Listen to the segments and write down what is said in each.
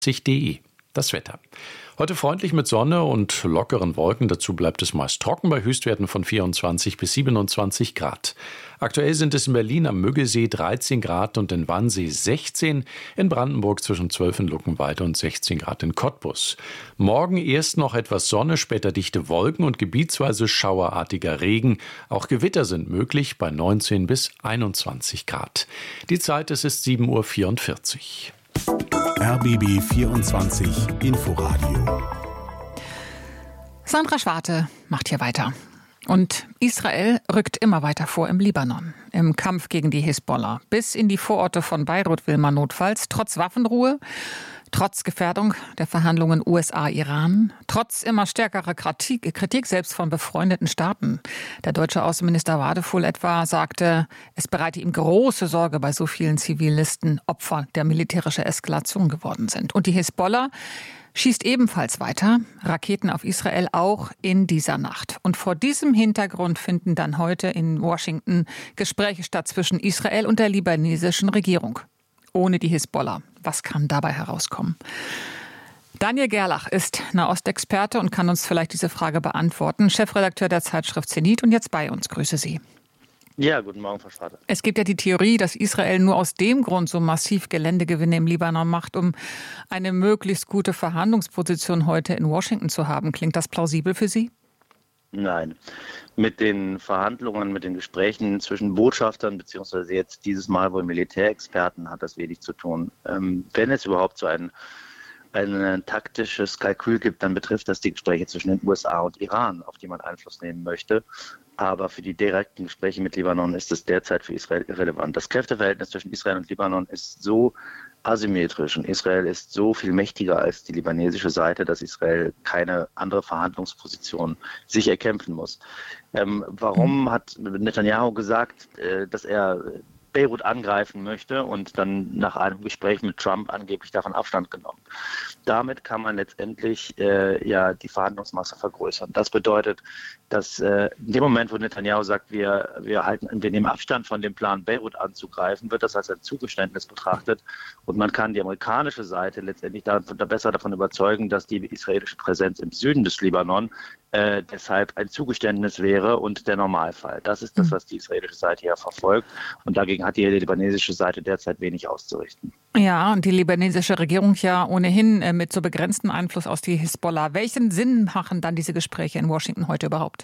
www.wetteraussichtsservice.de. Das Wetter. Heute freundlich mit Sonne und lockeren Wolken. Dazu bleibt es meist trocken bei Höchstwerten von 24 bis 27 Grad. Aktuell sind es in Berlin am Müggesee 13 Grad und in Wannsee 16, in Brandenburg zwischen 12 in Luckenwalde und 16 Grad in Cottbus. Morgen erst noch etwas Sonne, später dichte Wolken und gebietsweise schauerartiger Regen. Auch Gewitter sind möglich bei 19 bis 21 Grad. Die Zeit, es ist 7:44 Uhr. RBB 24 Inforadio. Sandra Schwarte macht hier weiter. Und Israel rückt immer weiter vor im Libanon, im Kampf gegen die Hisbollah. Bis in die Vororte von Beirut will man notfalls, trotz Waffenruhe, trotz Gefährdung der Verhandlungen USA-Iran, trotz immer stärkerer Kritik selbst von befreundeten Staaten. Der deutsche Außenminister Wadefuhl etwa sagte, es bereite ihm große Sorge bei so vielen Zivilisten Opfer der militärischen Eskalation geworden sind. Und die Hisbollah schießt ebenfalls weiter Raketen auf Israel, auch in dieser Nacht. Und vor diesem Hintergrund finden dann heute in Washington Gespräche statt zwischen Israel und der libanesischen Regierung. Ohne die Hisbollah. Was kann dabei herauskommen? Daniel Gerlach ist Nahostexperte und kann uns vielleicht diese Frage beantworten. Chefredakteur der Zeitschrift Zenit und jetzt bei uns. Grüße Sie. Ja, guten Morgen, Frau Schwarte. Es gibt ja die Theorie, dass Israel nur aus dem Grund so massiv Geländegewinne im Libanon macht, um eine möglichst gute Verhandlungsposition heute in Washington zu haben. Klingt das plausibel für Sie? Nein. Mit den Verhandlungen, mit den Gesprächen zwischen Botschaftern, beziehungsweise jetzt dieses Mal wohl Militärexperten, hat das wenig zu tun. Wenn es überhaupt so ein taktisches Kalkül gibt, dann betrifft das die Gespräche zwischen den USA und Iran, auf die man Einfluss nehmen möchte. Aber für die direkten Gespräche mit Libanon ist es derzeit für Israel irrelevant. Das Kräfteverhältnis zwischen Israel und Libanon ist so asymmetrisch und Israel ist so viel mächtiger als die libanesische Seite, dass Israel keine andere Verhandlungsposition sich erkämpfen muss. Warum hat Netanyahu gesagt, dass er Beirut angreifen möchte und dann nach einem Gespräch mit Trump angeblich davon Abstand genommen? Damit kann man letztendlich die Verhandlungsmasse vergrößern. Das bedeutet, dass in dem Moment, wo Netanyahu sagt, wir nehmen Abstand von dem Plan, Beirut anzugreifen, wird das als ein Zugeständnis betrachtet und man kann die amerikanische Seite letztendlich besser davon überzeugen, dass die israelische Präsenz im Süden des Libanon deshalb ein Zugeständnis wäre und der Normalfall. Das ist das, was die israelische Seite ja verfolgt und dagegen hat die libanesische Seite derzeit wenig auszurichten. Ja, und die libanesische Regierung ja ohnehin mit so begrenztem Einfluss aus die Hisbollah. Welchen Sinn machen dann diese Gespräche in Washington heute überhaupt?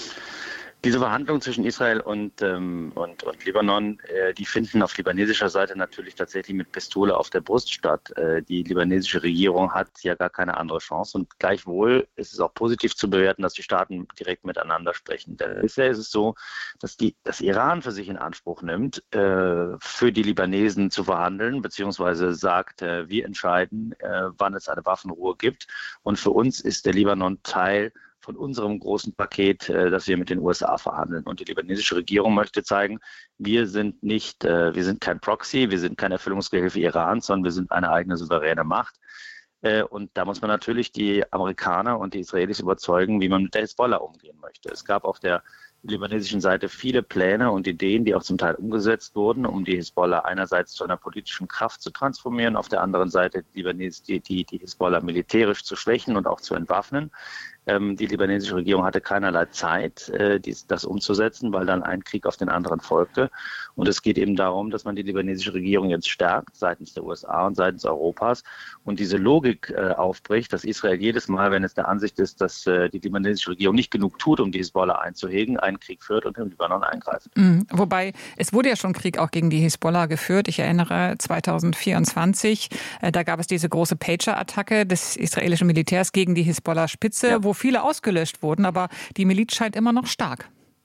Diese Verhandlungen zwischen Israel und Libanon, die finden auf libanesischer Seite natürlich tatsächlich mit Pistole auf der Brust statt. Die libanesische Regierung hat ja gar keine andere Chance und gleichwohl ist es auch positiv zu bewerten, dass die Staaten direkt miteinander sprechen. Denn bisher ist es so, dass das Iran für sich in Anspruch nimmt, für die Libanesen zu verhandeln, beziehungsweise sagt, wir entscheiden, wann es eine Waffenruhe gibt. Und für uns ist der Libanon Teil von unserem großen Paket, das wir mit den USA verhandeln. Und die libanesische Regierung möchte zeigen, wir sind kein Proxy, wir sind keine Erfüllungsgehilfe Irans, sondern wir sind eine eigene souveräne Macht. Und da muss man natürlich die Amerikaner und die Israelis überzeugen, wie man mit der Hisbollah umgehen möchte. Es gab auf der libanesischen Seite viele Pläne und Ideen, die auch zum Teil umgesetzt wurden, um die Hisbollah einerseits zu einer politischen Kraft zu transformieren, auf der anderen Seite die Hisbollah militärisch zu schwächen und auch zu entwaffnen. Die libanesische Regierung hatte keinerlei Zeit, das umzusetzen, weil dann ein Krieg auf den anderen folgte. Und es geht eben darum, dass man die libanesische Regierung jetzt stärkt, seitens der USA und seitens Europas, und diese Logik aufbricht, dass Israel jedes Mal, wenn es der Ansicht ist, dass die libanesische Regierung nicht genug tut, um die Hisbollah einzuhegen, einen Krieg führt und im Libanon eingreift. Wobei, es wurde ja schon Krieg auch gegen die Hisbollah geführt. Ich erinnere, 2024, da gab es diese große Pager-Attacke des israelischen Militärs gegen die Hisbollah-Spitze, ja, wo viele ausgelöscht wurden, aber die Miliz scheint immer noch stark.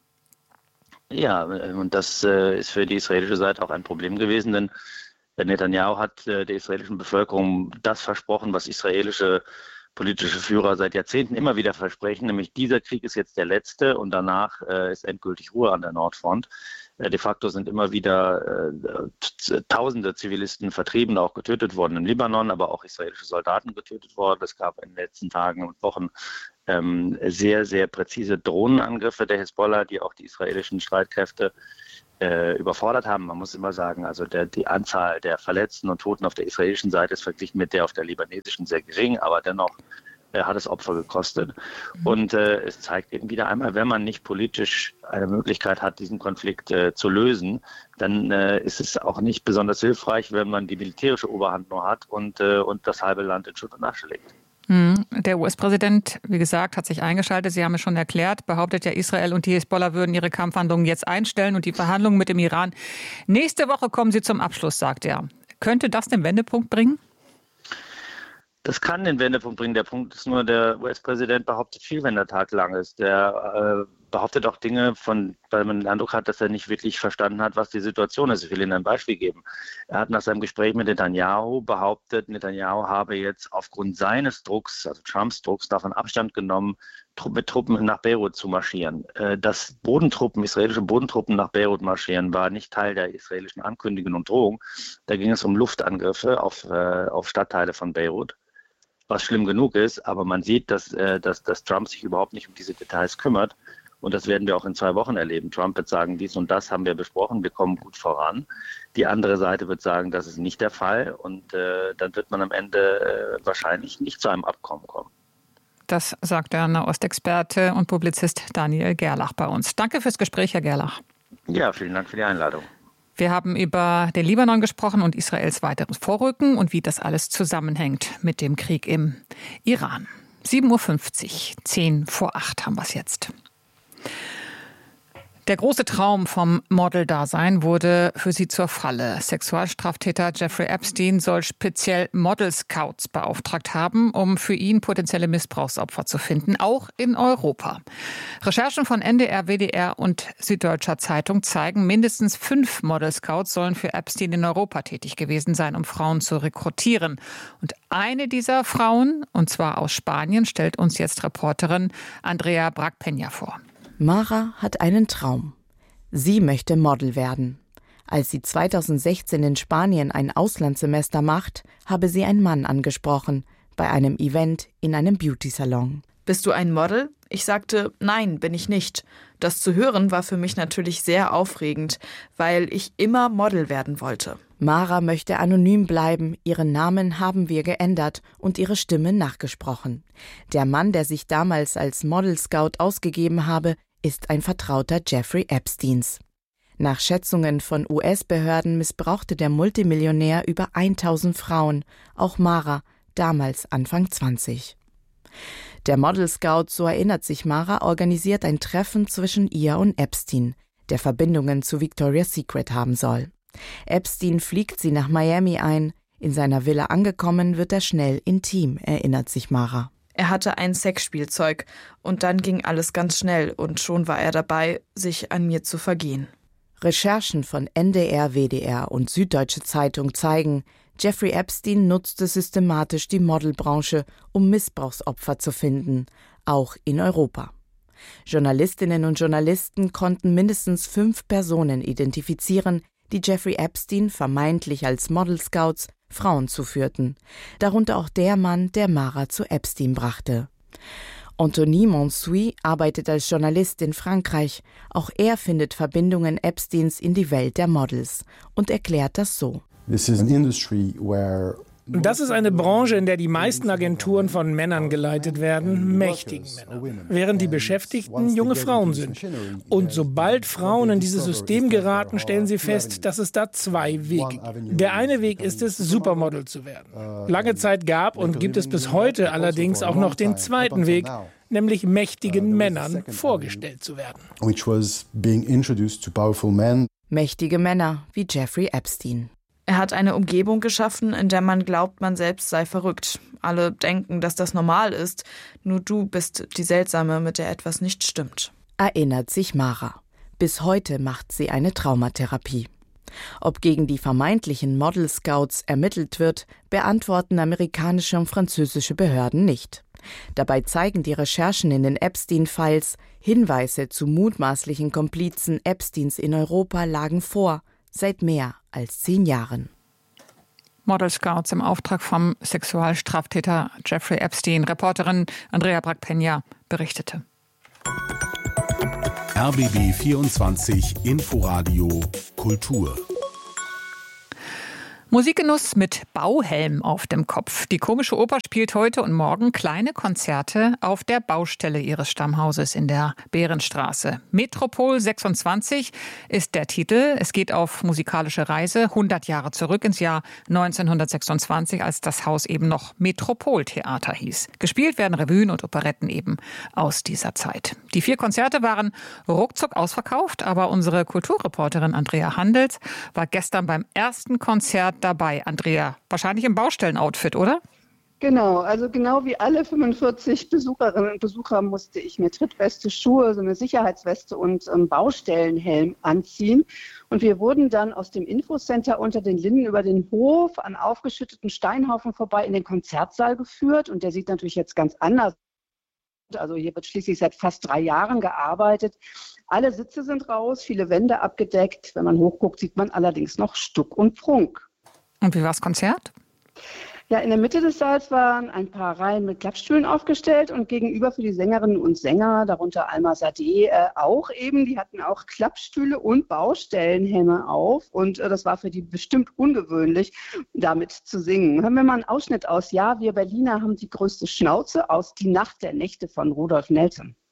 Ja, und das ist für die israelische Seite auch ein Problem gewesen, denn Netanyahu hat der israelischen Bevölkerung das versprochen, was israelische politische Führer seit Jahrzehnten immer wieder versprechen, nämlich dieser Krieg ist jetzt der letzte und danach ist endgültig Ruhe an der Nordfront. De facto sind immer wieder tausende Zivilisten vertrieben, auch getötet worden im Libanon, aber auch israelische Soldaten getötet worden. Es gab in den letzten Tagen und Wochen sehr, sehr präzise Drohnenangriffe der Hisbollah, die auch die israelischen Streitkräfte überfordert haben. Man muss immer sagen, also die Anzahl der Verletzten und Toten auf der israelischen Seite ist verglichen mit der auf der libanesischen sehr gering, aber dennoch hat es Opfer gekostet. Und es zeigt eben wieder einmal, wenn man nicht politisch eine Möglichkeit hat, diesen Konflikt zu lösen, dann ist es auch nicht besonders hilfreich, wenn man die militärische Oberhand nur hat und das halbe Land in Schutt und Asche legt. Der US-Präsident, wie gesagt, hat sich eingeschaltet. Sie haben es schon erklärt, behauptet ja, Israel und die Hisbollah würden ihre Kampfhandlungen jetzt einstellen und die Verhandlungen mit dem Iran. Nächste Woche kommen sie zum Abschluss, sagt er. Könnte das den Wendepunkt bringen? Das kann den Wendepunkt bringen. Der Punkt ist nur, der US-Präsident behauptet viel, wenn der Tag lang ist. Der behauptet auch Dinge, weil man den Eindruck hat, dass er nicht wirklich verstanden hat, was die Situation ist. Ich will Ihnen ein Beispiel geben. Er hat nach seinem Gespräch mit Netanyahu behauptet, Netanyahu habe jetzt aufgrund seines Drucks, also Trumps Drucks, davon Abstand genommen, mit Truppen nach Beirut zu marschieren. Dass israelische Bodentruppen nach Beirut marschieren, war nicht Teil der israelischen Ankündigung und Drohung. Da ging es um Luftangriffe auf Stadtteile von Beirut, was schlimm genug ist, aber man sieht, dass Trump sich überhaupt nicht um diese Details kümmert. Und das werden wir auch in 2 Wochen erleben. Trump wird sagen, dies und das haben wir besprochen, wir kommen gut voran. Die andere Seite wird sagen, das ist nicht der Fall. Und dann wird man am Ende wahrscheinlich nicht zu einem Abkommen kommen. Das sagt der Nahostexperte und Publizist Daniel Gerlach bei uns. Danke fürs Gespräch, Herr Gerlach. Ja, vielen Dank für die Einladung. Wir haben über den Libanon gesprochen und Israels weiteres Vorrücken und wie das alles zusammenhängt mit dem Krieg im Iran. 7.50 Uhr, 7:50 haben wir es jetzt. Der große Traum vom Model-Dasein wurde für sie zur Falle. Sexualstraftäter Jeffrey Epstein soll speziell Model-Scouts beauftragt haben, um für ihn potenzielle Missbrauchsopfer zu finden, auch in Europa. Recherchen von NDR, WDR und Süddeutscher Zeitung zeigen, mindestens 5 Model-Scouts sollen für Epstein in Europa tätig gewesen sein, um Frauen zu rekrutieren. Und eine dieser Frauen, und zwar aus Spanien, stellt uns jetzt Reporterin Andrea Brack-Peña vor. Mara hat einen Traum. Sie möchte Model werden. Als sie 2016 in Spanien ein Auslandssemester macht, habe sie einen Mann angesprochen, bei einem Event in einem Beauty-Salon. Bist du ein Model? Ich sagte, nein, bin ich nicht. Das zu hören war für mich natürlich sehr aufregend, weil ich immer Model werden wollte. Mara möchte anonym bleiben, ihren Namen haben wir geändert und ihre Stimme nachgesprochen. Der Mann, der sich damals als Model-Scout ausgegeben habe, ist ein Vertrauter Jeffrey Epsteins. Nach Schätzungen von US-Behörden missbrauchte der Multimillionär über 1000 Frauen, auch Mara, damals Anfang 20. Der Model-Scout, so erinnert sich Mara, organisiert ein Treffen zwischen ihr und Epstein, der Verbindungen zu Victoria's Secret haben soll. Epstein fliegt sie nach Miami ein. In seiner Villa angekommen, wird er schnell intim, erinnert sich Mara. Er hatte ein Sexspielzeug und dann ging alles ganz schnell und schon war er dabei, sich an mir zu vergehen. Recherchen von NDR, WDR und Süddeutsche Zeitung zeigen, Jeffrey Epstein nutzte systematisch die Modelbranche, um Missbrauchsopfer zu finden, auch in Europa. Journalistinnen und Journalisten konnten mindestens 5 Personen identifizieren, die Jeffrey Epstein vermeintlich als Model-Scouts Frauen zuführten, darunter auch der Mann, der Mara zu Epstein brachte. Anthony Monsuy arbeitet als Journalist in Frankreich. Auch er findet Verbindungen Epsteins in die Welt der Models und erklärt das so. Das ist eine Branche, in der die meisten Agenturen von Männern geleitet werden, mächtigen Männern, während die Beschäftigten junge Frauen sind. Und sobald Frauen in dieses System geraten, stellen sie fest, dass es da 2 Wege gibt. Der eine Weg ist es, Supermodel zu werden. Lange Zeit gab und gibt es bis heute allerdings auch noch den zweiten Weg, nämlich mächtigen Männern vorgestellt zu werden. Mächtige Männer wie Jeffrey Epstein. Er hat eine Umgebung geschaffen, in der man glaubt, man selbst sei verrückt. Alle denken, dass das normal ist. Nur du bist die Seltsame, mit der etwas nicht stimmt. Erinnert sich Mara. Bis heute macht sie eine Traumatherapie. Ob gegen die vermeintlichen Model-Scouts ermittelt wird, beantworten amerikanische und französische Behörden nicht. Dabei zeigen die Recherchen in den Epstein-Files, Hinweise zu mutmaßlichen Komplizen Epsteins in Europa lagen vor, seit mehr als 10 Jahren. Model Scouts im Auftrag vom Sexualstraftäter Jeffrey Epstein. Reporterin Andrea Brack-Peña berichtete. RBB 24 Inforadio Kultur. Musikgenuss mit Bauhelm auf dem Kopf. Die Komische Oper spielt heute und morgen kleine Konzerte auf der Baustelle ihres Stammhauses in der Behrenstraße. Metropol 26 ist der Titel. Es geht auf musikalische Reise 100 Jahre zurück ins Jahr 1926, als das Haus eben noch Metropoltheater hieß. Gespielt werden Revuen und Operetten eben aus dieser Zeit. Die 4 Konzerte waren ruckzuck ausverkauft, aber unsere Kulturreporterin Andrea Handels war gestern beim ersten Konzert dabei. Andrea, wahrscheinlich im Baustellenoutfit, oder? Genau, also genau wie alle 45 Besucherinnen und Besucher musste ich mir Trittweste, Schuhe, so eine Sicherheitsweste und Baustellenhelm anziehen. Und wir wurden dann aus dem Infocenter unter den Linden über den Hof an aufgeschütteten Steinhaufen vorbei in den Konzertsaal geführt. Und der sieht natürlich jetzt ganz anders. Also hier wird schließlich seit fast 3 Jahren gearbeitet. Alle Sitze sind raus, viele Wände abgedeckt. Wenn man hochguckt, sieht man allerdings noch Stuck und Prunk. Und wie war das Konzert? Ja, in der Mitte des Saals waren ein paar Reihen mit Klappstühlen aufgestellt und gegenüber für die Sängerinnen und Sänger, darunter Alma Sadeh, auch eben. Die hatten auch Klappstühle und Baustellenhelme auf und das war für die bestimmt ungewöhnlich, damit zu singen. Hören wir mal einen Ausschnitt aus Ja, wir Berliner haben die größte Schnauze aus Die Nacht der Nächte von Rudolf Nelson.